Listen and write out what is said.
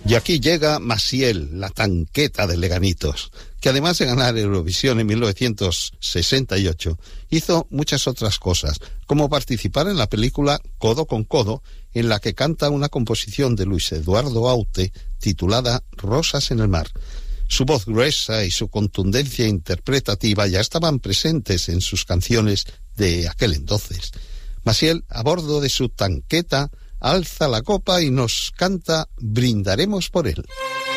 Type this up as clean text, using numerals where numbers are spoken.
Y aquí llega Maciel, la tanqueta de Leganitos, que además de ganar Eurovisión en 1968, hizo muchas otras cosas, como participar en la película Codo con Codo, en la que canta una composición de Luis Eduardo Aute titulada Rosas en el mar. Su voz gruesa y su contundencia interpretativa ya estaban presentes en sus canciones de aquel entonces. Maciel, a bordo de su tanqueta, alza la copa y nos canta Brindaremos por él.